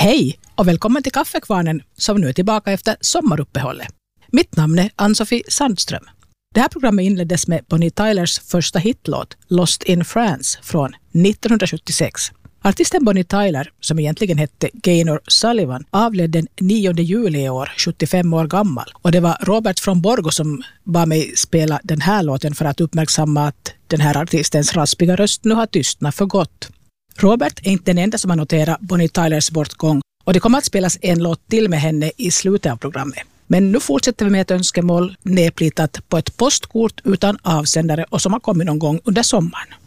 Hej och välkommen till Kaffekvarnen som nu är tillbaka efter sommaruppehållet. Mitt namn är Ann-Sofie Sandström. Det här programmet inleddes med Bonnie Tylers första hitlåt Lost in France från 1976. Artisten Bonnie Tyler, som egentligen hette Gaynor Sullivan, avled den 9 juli i år, 75 år gammal. Och det var Robert från Borgå som bad mig spela den här låten för att uppmärksamma att den här artistens raspiga röst nu har tystnat för gott. Robert är inte den enda som har noterat Bonnie Tylers bortgång och det kommer att spelas en låt till med henne i slutet av programmet. Men nu fortsätter vi med ett önskemål nedplitat på ett postkort utan avsändare och som har kommit någon gång under sommaren.